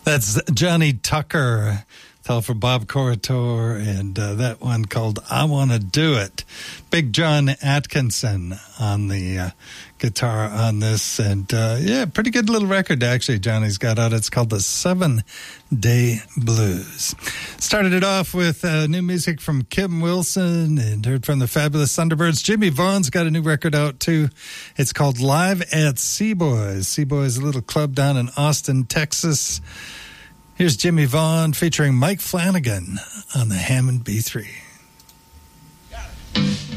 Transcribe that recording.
That's Johnny Tucker, fell for Bob Corritore, and that one called I Want to Do It. Big John Atkinson on the guitar on this, and yeah, pretty good little record actually Johnny's got out. It's called the 7-Day Blues. Started it off with new music from Kim Wilson and heard from the Fabulous Thunderbirds. Jimmy Vaughn's got a new record out too. It's called Live at Seaboys. Seaboys, a little club down in Austin, Texas. Here's Jimmy Vaughn featuring Mike Flanagan on the Hammond B3.